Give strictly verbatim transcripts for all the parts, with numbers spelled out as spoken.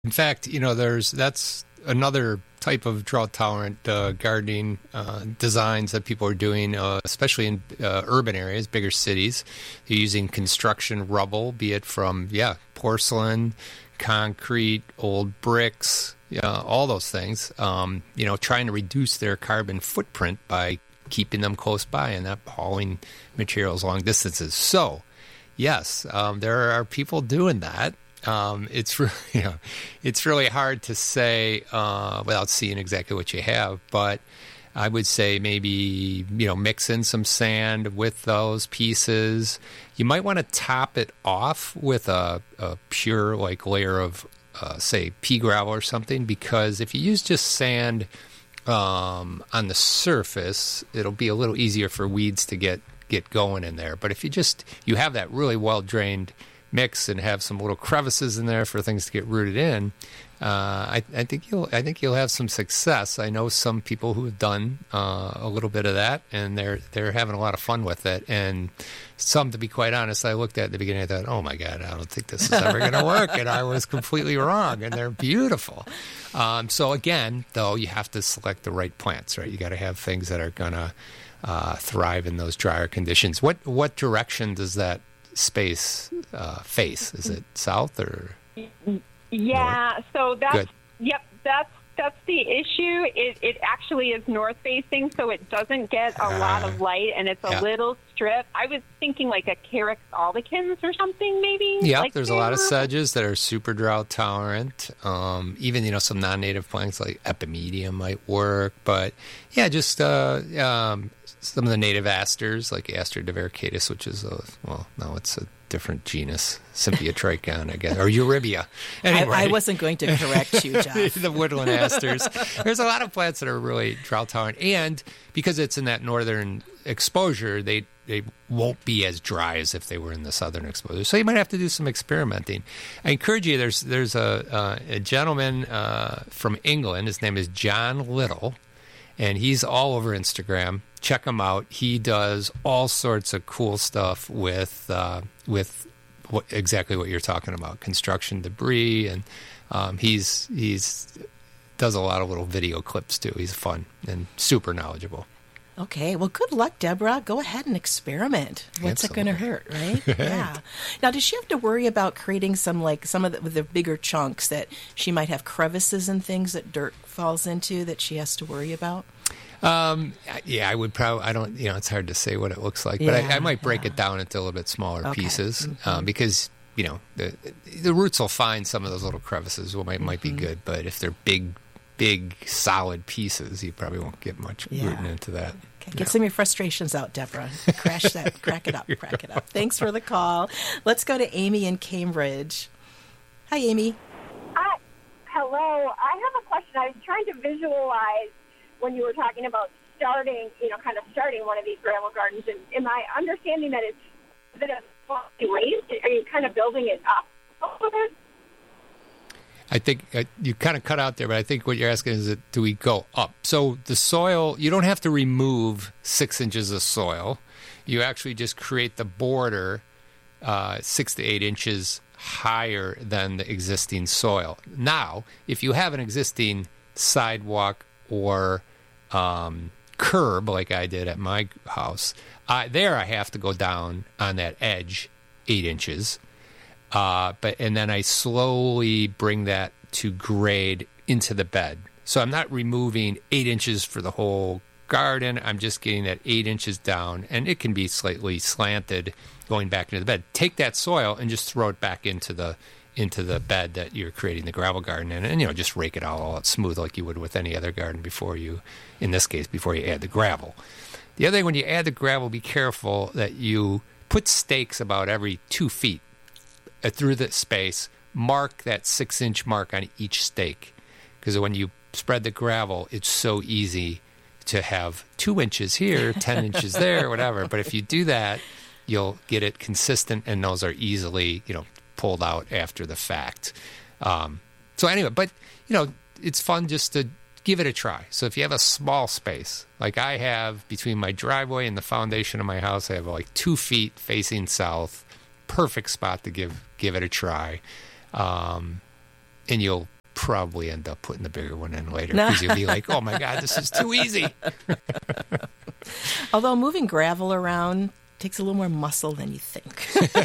In fact, you know, there's that's another type of drought-tolerant uh, gardening uh, designs that people are doing, uh, especially in uh, urban areas, bigger cities. They're using construction rubble, be it from, yeah, porcelain, concrete, old bricks, yeah, all those things, um, you know, trying to reduce their carbon footprint by keeping them close by and not hauling materials long distances. So, yes, um, there are people doing that. Um, it's really, you know, it's really hard to say uh, without seeing exactly what you have, but I would say maybe, you know, mix in some sand with those pieces. You might want to top it off with a, a pure like layer of, uh, say, pea gravel or something, because if you use just sand um, on the surface, it'll be a little easier for weeds to get, get going in there. But if you just, you have that really well-drained mix and have some little crevices in there for things to get rooted in, uh, I, I think you'll I think you'll have some success. I know some people who have done uh, a little bit of that, and they're they're having a lot of fun with it. And some, to be quite honest, I looked at at the beginning, I thought, oh my God, I don't think this is ever going to work, and I was completely wrong. And they're beautiful. Um, so again, though, you have to select the right plants, right? You got to have things that are going to uh, thrive in those drier conditions. What what direction does that space uh, face? Is it south or yeah north? So that's Good. Yep, that's that's the issue. It it actually is north facing, so it doesn't get a uh, lot of light, and it's a yeah. little strip. I was thinking like a Carex albicans or something, maybe. Yeah, like there's there. a lot of sedges that are super drought tolerant. Um, even, you know, some non-native plants like epimedium might work, but yeah, just uh, um, some of the native asters like Aster divaricatus, which is a, well, no, it's a different genus, Sympiotrichon, I guess, or Eurybia. Anyway. I, I wasn't going to correct you, Jeff. The woodland asters. There's a lot of plants that are really drought tolerant, and because it's in that northern exposure, they they won't be as dry as if they were in the southern exposure. So you might have to do some experimenting. I encourage you. There's there's a uh, a gentleman uh, from England. His name is John Little, and he's all over Instagram. Check him out. He does all sorts of cool stuff with uh, with what, exactly what you're talking about, construction debris, and um, he's he's does a lot of little video clips too. He's fun and super knowledgeable. Okay, well, good luck, Deborah. Go ahead and experiment. What's Absolutely. It going to hurt, right? Yeah. Now, does she have to worry about creating some, like, some of the, with the bigger chunks that she might have crevices and things that dirt falls into that she has to worry about? Um, yeah, I would probably, I don't, you know, it's hard to say what it looks like, yeah, but I, I might break yeah. it down into a little bit smaller okay. pieces mm-hmm. um, because, you know, the the roots will find some of those little crevices. Well, might, mm-hmm. might be good, but if they're big, big, solid pieces, you probably won't get much yeah. rooting into that. Okay, get no. some of your frustrations out, Deborah. Crash that, crack it up, crack it up. Thanks for the call. Let's go to Amy in Cambridge. Hi, Amy. Hi. Hello. I have a question. I was trying to visualize when you were talking about starting, you know, kind of starting one of these gravel gardens. And am I understanding that it's a bit of raised? Are you kind of building it up a little bit? I think uh, you kind of cut out there, but I think what you're asking is, that, do we go up? So the soil, you don't have to remove six inches of soil. You actually just create the border uh, six to eight inches higher than the existing soil. Now, if you have an existing sidewalk or um, curb, like I did at my house, uh, there I have to go down on that edge eight inches. Uh, but and then I slowly bring that to grade into the bed. So I'm not removing eight inches for the whole garden. I'm just getting that eight inches down, and it can be slightly slanted going back into the bed. Take that soil and just throw it back into the into the bed that you're creating the gravel garden in, and you know just rake it all, all out smooth like you would with any other garden before you, in this case, before you add the gravel. The other thing, when you add the gravel, be careful that you put stakes about every two feet through the space. Mark that six-inch mark on each stake, because when you spread the gravel, it's so easy to have two inches here, ten inches there, whatever. But if you do that, you'll get it consistent, and those are easily, you know, pulled out after the fact. Um, so anyway, but, you know, it's fun just to give it a try. So if you have a small space, like I have between my driveway and the foundation of my house, I have like two feet facing south. Perfect spot to give give it a try. Um, and you'll probably end up putting the bigger one in later because you'll be like, oh my God, this is too easy. Although moving gravel around takes a little more muscle than you think.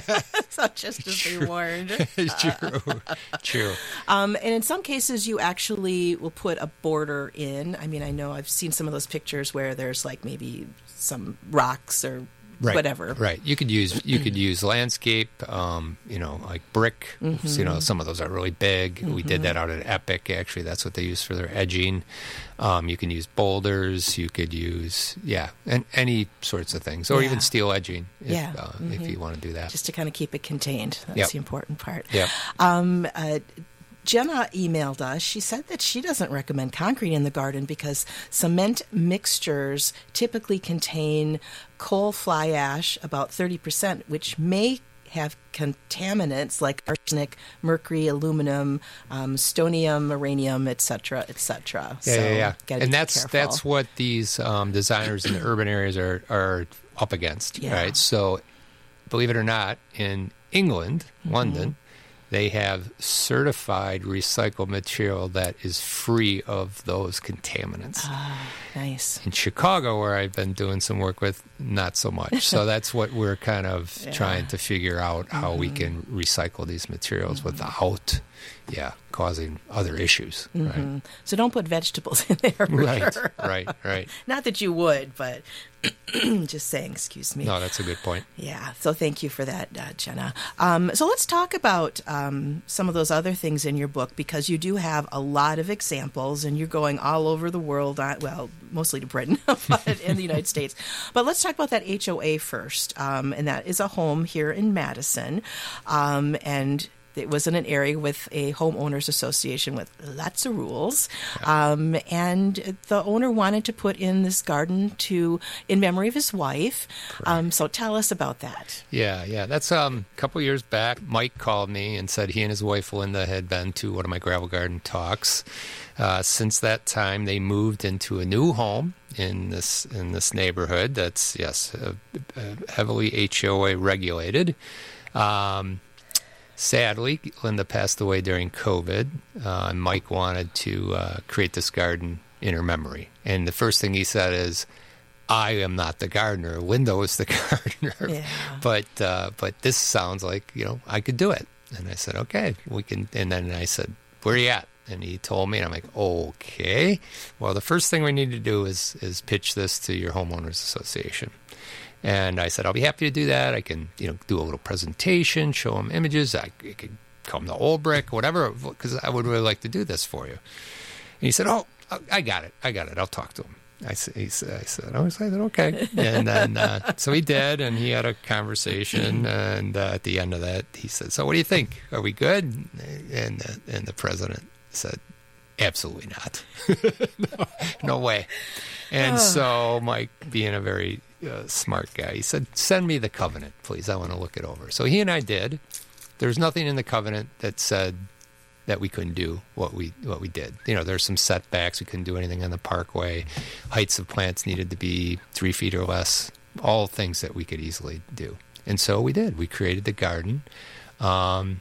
So just to be warned. True. True. Um, and in some cases, you actually will put a border in. I mean, I know I've seen some of those pictures where there's like maybe some rocks or Right, whatever. Right. You could use you could use landscape, um, you know, like brick. Mm-hmm. So, you know, some of those are really big. Mm-hmm. We did that out at Epic. Actually, that's what they use for their edging. Um, you can use boulders. You could use, yeah, and any sorts of things, or yeah. even steel edging if, yeah. uh, mm-hmm. if you want to do that. Just to kind of keep it contained. That's yep. the important part. Yeah. Um, uh, Jenna emailed us. She said that she doesn't recommend concrete in the garden because cement mixtures typically contain coal fly ash, about thirty percent, which may have contaminants like arsenic, mercury, aluminum, um, stonium, uranium, et cetera, et cetera. Yeah, so yeah, yeah. gotta And be that's careful. that's what these um, designers in the urban areas are, are up against, Yeah. right? So, believe it or not, in England, Mm-hmm. London, they have certified recycled material that is free of those contaminants. Ah, nice. In Chicago, where I've been doing some work with, not so much. So that's what we're kind of Yeah. trying to figure out, how Mm-hmm. we can recycle these materials mm-hmm. without, yeah, causing other issues. Mm-hmm. Right, So don't put vegetables in there. For right, sure. right, right. Not that you would, but just saying, excuse me. No, that's a good point. Yeah, so thank you for that, uh, Jenna. Um, so let's talk about um, some of those other things in your book, because you do have a lot of examples, and you're going all over the world, uh, well, mostly to Britain, but in the United States. But let's talk about that H O A first, um, and that is a home here in Madison, um, and it was in an area with a homeowners association with lots of rules. Um, and the owner wanted to put in this garden to in memory of his wife. Um, so tell us about that. Yeah, yeah. That's um, a couple years back. Mike called me and said he and his wife, Linda, had been to one of my gravel garden talks. Uh, since that time, they moved into a new home in this in this neighborhood that's, yes, uh, uh, heavily H O A regulated. Um Sadly, Linda passed away during COVID, uh, and Mike wanted to uh, create this garden in her memory. And the first thing he said is, I am not the gardener. Linda was the gardener. Yeah. But uh, but this sounds like, you know, I could do it. And I said, okay, we can. And then I said, where are you at? And he told me, and I'm like, okay. Well, the first thing we need to do is is pitch this to your homeowners association. And I said, I'll be happy to do that. I can, you know, do a little presentation, show them images. I, I could come to Old Brick, whatever, because I would really like to do this for you. And he said, oh, I got it. I got it. I'll talk to him. I said, he said, I said, oh, I said, okay. And then, uh, so he did, and he had a conversation. And uh, at the end of that, he said, so what do you think? Are we good? And, uh, and the president said, absolutely not. no, no way. And so Mike, being a very uh, smart guy, he said, send me the covenant, please. I want to look it over. So he and I did. There's nothing in the covenant that said that we couldn't do what we what we did. You know, there's some setbacks. We couldn't do anything on the parkway. Heights of plants needed to be three feet or less. All things that we could easily do. And so we did. We created the garden. Um,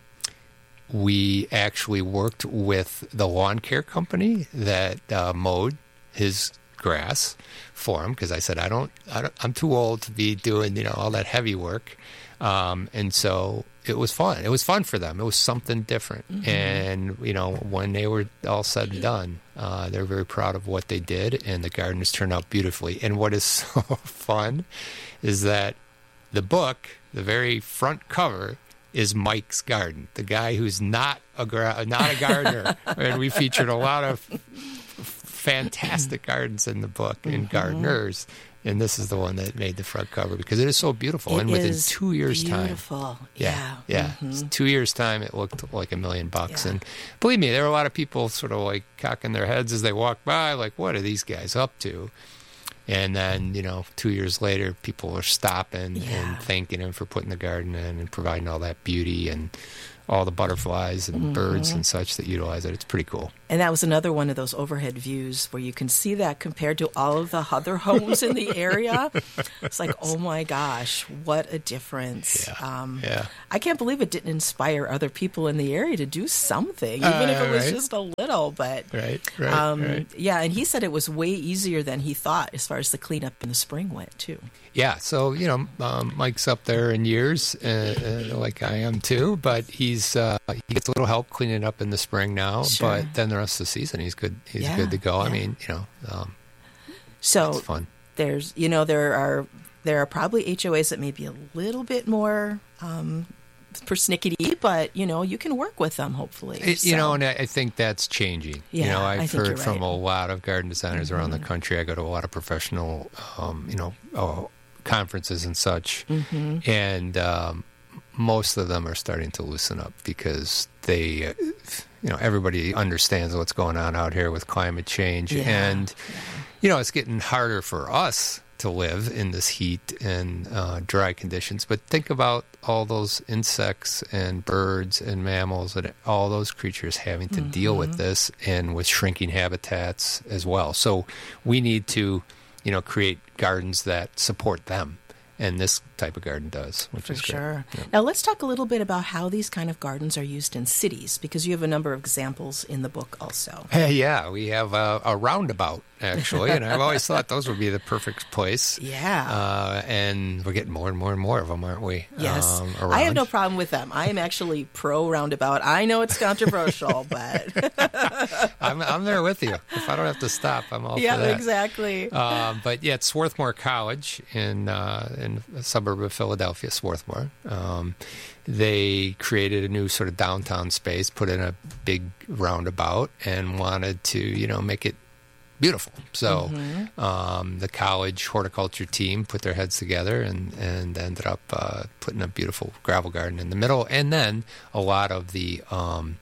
we actually worked with the lawn care company that uh, mowed his grass for him, because I said, I don't, I don't, I'm too old to be doing, you know, all that heavy work. Um, and so it was fun. It was fun for them. It was something different. Mm-hmm. And, you know, when they were all said and done, uh, they're very proud of what they did, and the garden has turned out beautifully. And what is so fun is that the book, the very front cover, is Mike's garden, the guy who's not a gra- not a gardener. And we featured a lot of fantastic gardens in the book and mm-hmm. gardeners. And this is the one that made the front cover because it is so beautiful. It and within is two years' beautiful. time. Yeah. Yeah. yeah. Mm-hmm. Two years' time, it looked like a million bucks. Yeah. And believe me, there were a lot of people sort of like cocking their heads as they walked by, like, what are these guys up to? And then, you know, two years later, people are stopping yeah. and thanking him for putting the garden in and providing all that beauty and all the butterflies and mm-hmm. birds and such that utilize it. It's pretty cool. And that was another one of those overhead views where you can see that compared to all of the other homes in the area. It's like, oh my gosh, what a difference. Yeah. Um, yeah. I can't believe it didn't inspire other people in the area to do something, even Uh, if it was right. just a little. But Right, right, um, right. yeah, and he said it was way easier than he thought as far as the cleanup in the spring went, too. Yeah, so, you know, um, Mike's up there in years, uh, uh, like I am too, but he's uh, he gets a little help cleaning up in the spring now, Sure. but then the rest of the season he's good he's Yeah, good to go. I yeah. mean, you know, um, So it's fun. there's, you know, there are there are probably H O As that may be a little bit more um, persnickety, but, you know, you can work with them, hopefully. It, you So- know, and I I think that's changing. you Yeah, know, I I've think heard you're from right. a lot of garden designers around the country. I go to a lot of professional, um, you know, uh, conferences and such, Mm-hmm. and um, most of them are starting to loosen up because they, uh, you know, everybody understands what's going on out here with climate change, Yeah, and you know, it's getting harder for us to live in this heat and uh, dry conditions. But think about all those insects and birds and mammals and all those creatures having to deal with this and with shrinking habitats as well. So we need to, you know, create gardens that support them. And this type of garden does, which For is great. sure. Yeah. Now, let's talk a little bit about how these kind of gardens are used in cities, because you have a number of examples in the book also. Hey, yeah, we have a, a roundabout, actually, and I've always thought those would be the perfect place. Yeah. Uh, and we're getting more and more and more of them, aren't we? Yes. Um, I have no around. problem with them. I am actually pro roundabout. I know it's controversial, but I'm, I'm there with you. If I don't have to stop, I'm all yeah, for that. exactly. Um, but yeah, it's Swarthmore College in uh, in a suburb of Philadelphia, Swarthmore. Um, they created a new sort of downtown space, put in a big roundabout, and wanted to, you know, make it beautiful. So Mm-hmm. um, the college horticulture team put their heads together and, and ended up uh, putting a beautiful gravel garden in the middle. And then a lot of the um,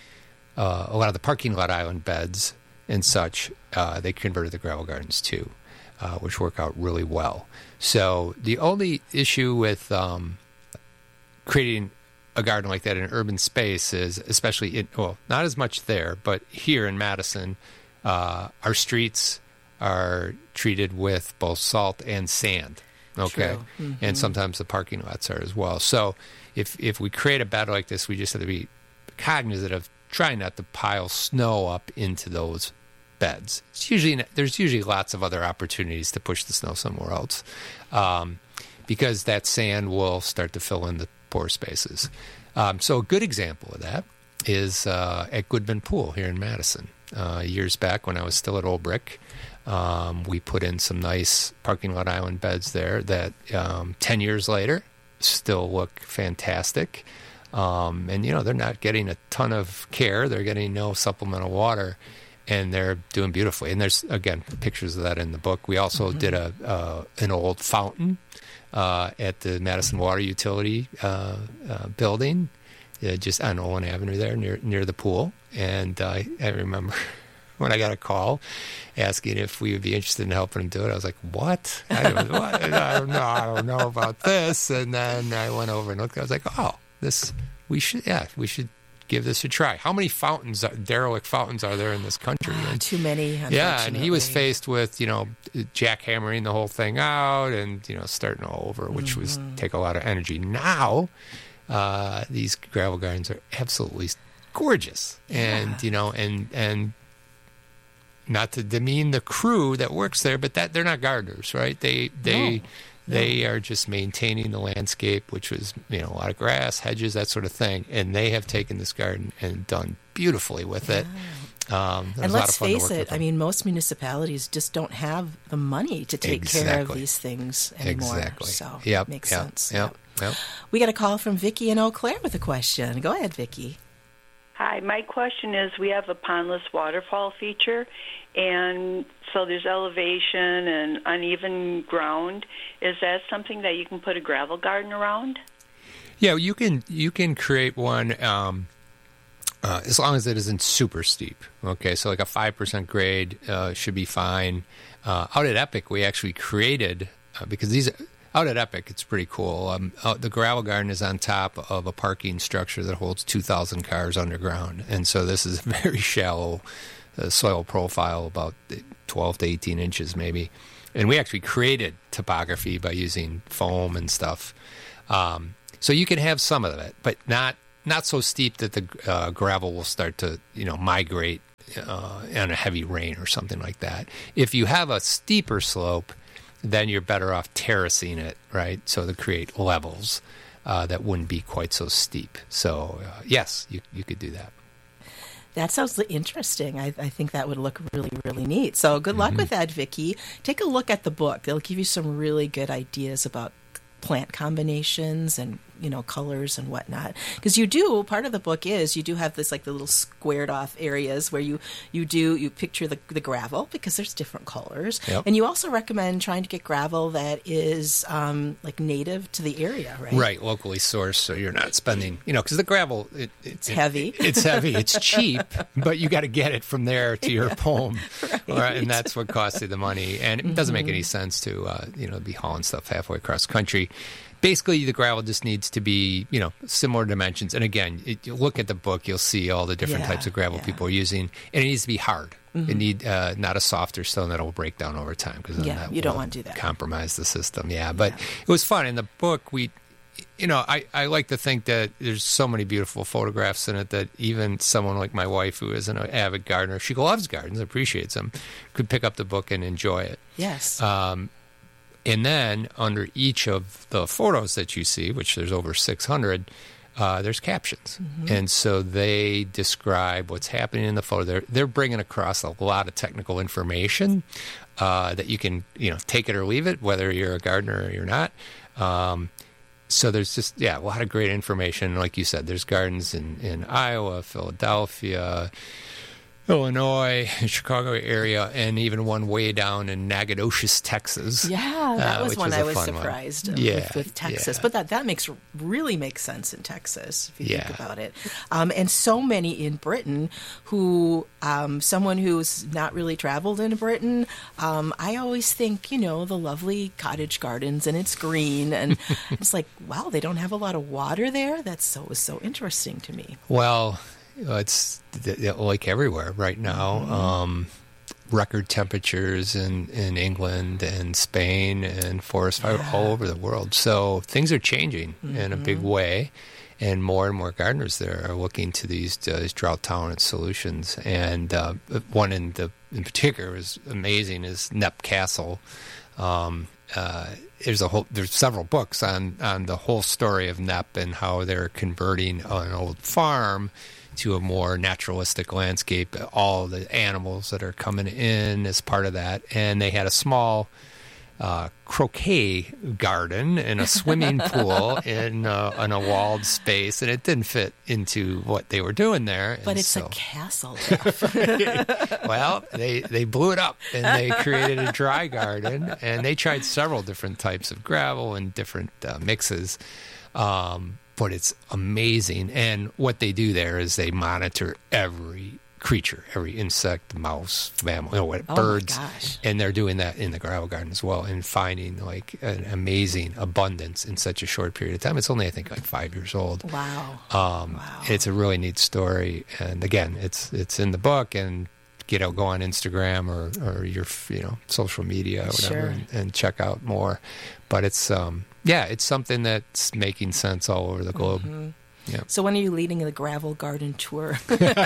uh, a lot of the parking lot island beds and such, uh, they converted to gravel gardens too, uh, which work out really well. So the only issue with um, creating a garden like that in an urban space is, especially in, well, not as much there, but here in Madison, uh, our streets are treated with both salt and sand. Okay, True. Mm-hmm. and sometimes the parking lots are as well. So if if we create a bed like this, we just have to be cognizant of trying not to pile snow up into those beds. It's usually there's usually lots of other opportunities to push the snow somewhere else, um, because that sand will start to fill in the pore spaces. Um, so a good example of that is uh, at Goodman Pool here in Madison. Uh, years back when I was still at Old Brick, um, we put in some nice parking lot island beds there that um, ten years later still look fantastic. Um, and, you know, they're not getting a ton of care. They're getting no supplemental water, and they're doing beautifully. And there's, again, pictures of that in the book. We also mm-hmm. did a uh, an old fountain uh, at the Madison Water Utility uh, uh, building, uh, just on Olin Avenue there near near the pool. And uh, I remember when I got a call asking if we would be interested in helping them do it, I was like, what? I don't, what? I don't know. I don't know about this. And then I went over and looked. I was like, oh, this, we should, yeah, we should give this a try. How many fountains, derelict fountains are there in this country? Uh, too many, yeah, and he was faced with, you know, jackhammering the whole thing out and, you know, starting all over, which mm-hmm. was take a lot of energy. Now, uh, these gravel gardens are absolutely gorgeous. Yeah. And, you know, and, and, not to demean the crew that works there, but that they're not gardeners, right? They they no. they no. are just maintaining the landscape, which was, you know, a lot of grass, hedges, that sort of thing. And they have taken this garden and done beautifully with yeah. it. Um, and let's face it, I mean, most municipalities just don't have the money to take exactly. care of these things anymore. Exactly. So yep. it makes yep. sense. Yep. Yep. We got a call from Vicki in Eau Claire with a question. Go ahead, Vicki. Hi, my question is, we have a pondless waterfall feature, and so there's elevation and uneven ground. Is that something that you can put a gravel garden around? Yeah, you can you can create one um, uh, as long as it isn't super steep. Okay, so like a five percent grade uh, should be fine. Uh, out at Epic, we actually created, uh, because these out at Epic, it's pretty cool. Um, out, the gravel garden is on top of a parking structure that holds two thousand cars underground. And so this is a very shallow uh, soil profile, about twelve to eighteen inches maybe. And we actually created topography by using foam and stuff. Um, so you can have some of it, but not not so steep that the uh, gravel will start to, you know, migrate uh, on a heavy rain or something like that. If you have a steeper slope, then you're better off terracing it, right? So to create levels uh, that wouldn't be quite so steep. So uh, yes, you you could do that. That sounds interesting. I, I think that would look really, really neat. So good luck mm-hmm. with that, Vicki. Take a look at the book. It'll give you some really good ideas about plant combinations and, you know, colors and whatnot. Because you do, part of the book is you do have this like the little squared off areas where you, you do, you picture the, the gravel because there's different colors. Yep. And you also recommend trying to get gravel that is um, like native to the area, right? Right, locally sourced, so you're not spending, you know, because the gravel, it, it, it's it, heavy. It, it's heavy, it's cheap, but you got to get it from there to your yeah, home. right. Right, and that's what costs you the money. And it doesn't make any sense to, uh, you know, be hauling stuff halfway across the country. Basically, the gravel just needs to be, you know, similar dimensions. And again, it, you look at the book, you'll see all the different yeah, types of gravel yeah. people are using. And it needs to be hard. Mm-hmm. It need uh, not a softer stone that will break down over time. Because yeah, that you don't will want to do that. Compromise the system. Yeah, but yeah. it was fun. In the book, we, you know, I, I like to think that there's so many beautiful photographs in it that even someone like my wife, who isn't an avid gardener, she loves gardens, appreciates them, could pick up the book and enjoy it. Yes. Um, And then under each of the photos that you see, which there's over six hundred, uh, there's captions. Mm-hmm. And so they describe what's happening in the photo. They're, they're bringing across a lot of technical information uh, that you can, you know, take it or leave it, whether you're a gardener or you're not. Um, so there's just, yeah, a lot of great information. Like you said, there's gardens in, in Iowa, Philadelphia, Illinois, Chicago area, and even one way down in Nacogdoches, Texas. Yeah, that uh, was one was I was one surprised one. of Yeah, with, with Texas. yeah. But that, that makes really makes sense in Texas, if you Yeah. think about it. Um, and so many in Britain who, um, someone who's not really traveled in Britain, um, I always think, you know, the lovely cottage gardens and it's green. And it's like, wow, they don't have a lot of water there? That's so, so interesting to me. Well, it's like everywhere right now. Mm-hmm. Um, record temperatures in, in England and Spain and forest fire Yeah. all over the world. So things are changing mm-hmm. in a big way, and more and more gardeners there are looking to these, uh, these drought-tolerant solutions. And uh, one in the in particular is amazing is Knepp Castle. Um, uh, there's a whole there's several books on on the whole story of Knepp and how they're converting an old farm to a more naturalistic landscape, all the animals that are coming in as part of that. And they had a small uh, croquet garden and a swimming pool in, uh, in a walled space, and it didn't fit into what they were doing there. But and it's so, a castle. well, they, they blew it up, and they created a dry garden, and they tried several different types of gravel and different uh, mixes. Um, But it's amazing. And what they do there is they monitor every creature, every insect, mouse, mammal, you know, what, Oh, birds. my gosh. And they're doing that in the gravel garden as well, and finding like an amazing abundance in such a short period of time. It's only, I think, like five years old. Wow. Um, Wow. It's a really neat story. And again, it's it's in the book, and you know, go on Instagram or, or your, you know, social media or whatever, Sure. and, and check out more. But it's, um, yeah, it's something that's making sense all over the globe. Mm-hmm. Yeah. So when are you leading the gravel garden tour?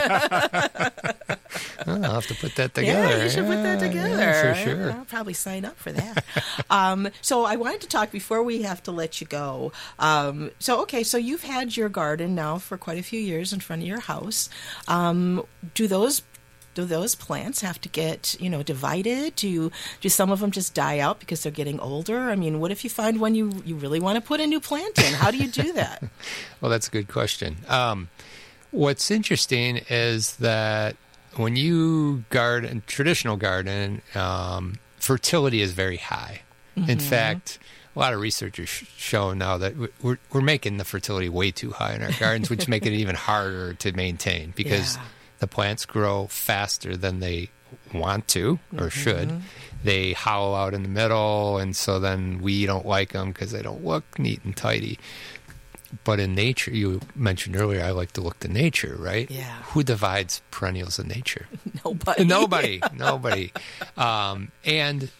Oh, I'll have to put that together. Yeah, you should put that Yeah, together. yeah, for sure. I'll probably sign up for that. um, so I wanted to talk before we have to let you go. Um, so, okay, so you've had your garden now for quite a few years in front of your house. Um, do those do those plants have to get, you know, divided? Do do some of them just die out because they're getting older? I mean, what if you find one you, you really want to put a new plant in? How do you do that? Well, that's a good question. Um, what's interesting is that when you garden, traditional garden, um, fertility is very high. Mm-hmm. In fact, a lot of researchers show now that we're we're making the fertility way too high in our gardens, which make it even harder to maintain because Yeah. the plants grow faster than they want to or mm-hmm. should. They hollow out in the middle, and so then we don't like them because they don't look neat and tidy. But in nature, you mentioned earlier, I like to look to nature, right? Yeah. Who divides perennials in nature? Nobody. Nobody. Nobody. Um, and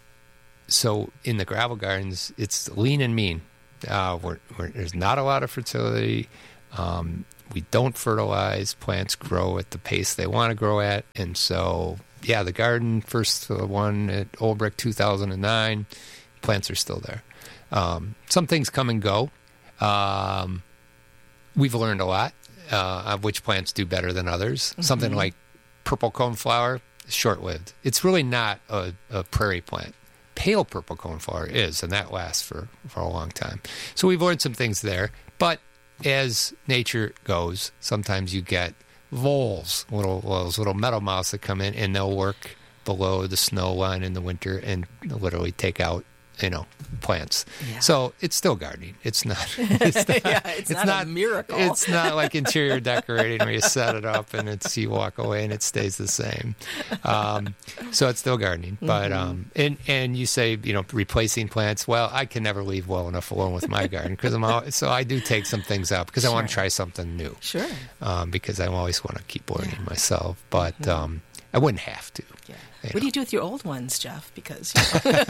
so in the gravel gardens, it's lean and mean. Uh, we're, we're, there's not a lot of fertility. Um, we don't fertilize. Plants grow at the pace they want to grow at. And so, yeah, the garden, first one at Old Brick two thousand nine, plants are still there. Um, some things come and go. Um, we've learned a lot uh, of which plants do better than others. Mm-hmm. Something like purple coneflower is short-lived. It's really not a, a prairie plant. Pale purple coneflower is, and that lasts for, for a long time. So we've learned some things there. But as nature goes, sometimes you get voles, little those little meadow mouse that come in, and they'll work below the snow line in the winter and literally take out, you know, plants. Yeah. So it's still gardening. It's not. It's not, yeah, it's, it's not, not a miracle. It's not like interior decorating where you set it up and it's you walk away and it stays the same. Um, so it's still gardening. Mm-hmm. But um, and and you say, you know, replacing plants. Well, I can never leave well enough alone with my garden because I'm all, so I do take some things out because sure. I want to try something new. Sure. Um, because I always want to keep learning yeah. myself, but mm-hmm. um, I wouldn't have to. Yeah. What do you do with your old ones, Jeff? Because you know.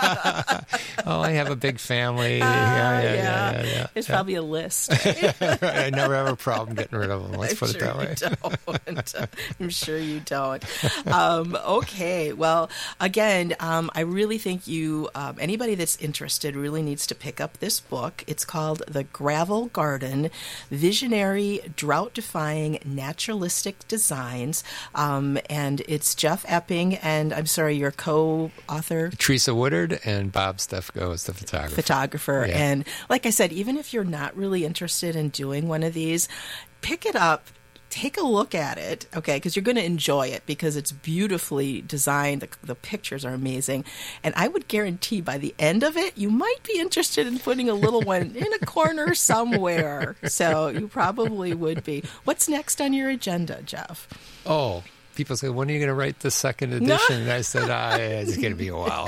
Oh, I have a big family. Uh, yeah, yeah, yeah. yeah, yeah, yeah. There's yeah. probably a list. Right? I never have a problem getting rid of them. Let's I'm put sure it that way. You don't. I'm sure you don't. Um, okay. Well, again, um, I really think you, um, anybody that's interested really needs to pick up this book. It's called The Gravel Garden, Visionary, Drought-Defying, Naturalistic Designs. Um, and it's Jeff Epping and, I'm sorry, your co-author? Teresa Woodard and Bob Stefko is the photographer. Photographer. Yeah. And like I said, even if you're not really interested in doing one of these, pick it up. Take a look at it, okay, because you're going to enjoy it because it's beautifully designed. The, the pictures are amazing. And I would guarantee by the end of it, you might be interested in putting a little one in a corner somewhere. So you probably would be. What's next on your agenda, Jeff? Oh, people say, when are you going to write the second edition? No. And I said, ah, it's going to be a while.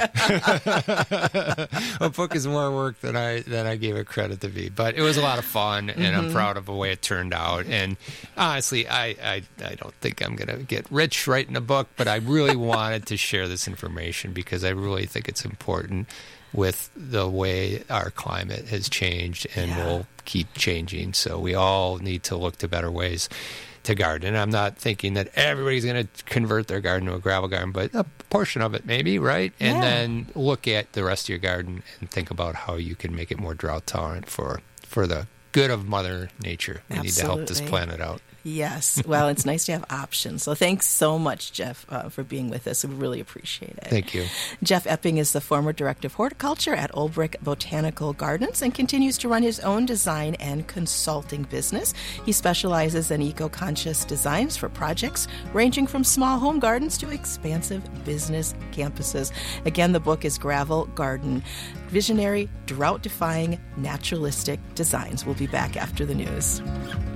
A book is more work than I than I gave it credit to be. But it was a lot of fun, and mm-hmm. I'm proud of the way it turned out. And honestly, I, I, I don't think I'm going to get rich writing a book, but I really wanted to share this information because I really think it's important with the way our climate has changed and yeah. will keep changing. So we all need to look to better ways to garden. I'm not thinking that everybody's going to convert their garden to a gravel garden, but a portion of it maybe, right? And yeah. then look at the rest of your garden and think about how you can make it more drought tolerant for, for the good of Mother Nature. We Absolutely. need to help this planet out. Yes. Well, it's nice to have options. So thanks so much, Jeff, uh, for being with us. We really appreciate it. Thank you. Jeff Epping is the former director of horticulture at Old Brick Botanical Gardens and continues to run his own design and consulting business. He specializes in eco-conscious designs for projects ranging from small home gardens to expansive business campuses. Again, the book is Gravel Garden, Visionary, Drought-Defying, Naturalistic Designs. We'll be back after the news.